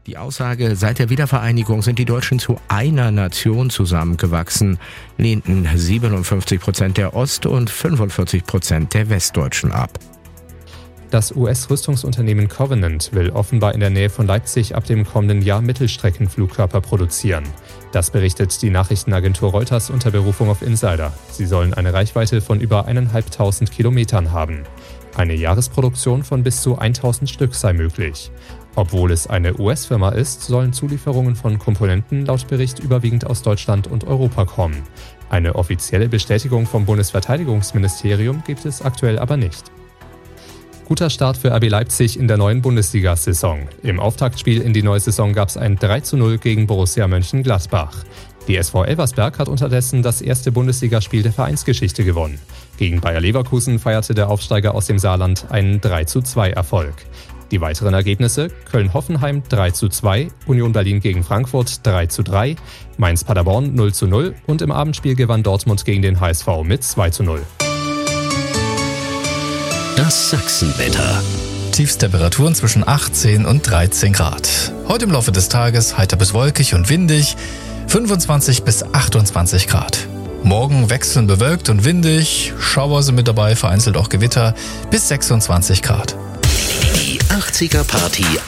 Die Aussage, seit der Wiedervereinigung sind die Deutschen zu einer Nation zusammengewachsen, lehnten 57% der Ost- und 45% der Westdeutschen ab. Das US-Rüstungsunternehmen Covenant will offenbar in der Nähe von Leipzig ab dem kommenden Jahr Mittelstreckenflugkörper produzieren. Das berichtet die Nachrichtenagentur Reuters unter Berufung auf Insider. Sie sollen eine Reichweite von über 1.500 Kilometern haben. Eine Jahresproduktion von bis zu 1.000 Stück sei möglich. Obwohl es eine US-Firma ist, sollen Zulieferungen von Komponenten laut Bericht überwiegend aus Deutschland und Europa kommen. Eine offizielle Bestätigung vom Bundesverteidigungsministerium gibt es aktuell aber nicht. Guter Start für RB Leipzig in der neuen Bundesliga-Saison. Im Auftaktspiel in die neue Saison gab es ein 3:0 gegen Borussia Mönchengladbach. Die SV Elversberg hat unterdessen das erste Bundesligaspiel der Vereinsgeschichte gewonnen. Gegen Bayer Leverkusen feierte der Aufsteiger aus dem Saarland einen 3:2-Erfolg. Die weiteren Ergebnisse: Köln-Hoffenheim 3:2, Union Berlin gegen Frankfurt 3:3, Mainz-Paderborn 0:0 und im Abendspiel gewann Dortmund gegen den HSV mit 2:0. Das Sachsenwetter. Tiefstemperaturen zwischen 18 und 13 Grad. Heute im Laufe des Tages heiter bis wolkig und windig, 25 bis 28 Grad. Morgen wechselnd bewölkt und windig, Schauer sind mit dabei, vereinzelt auch Gewitter, bis 26 Grad. Die 80er Party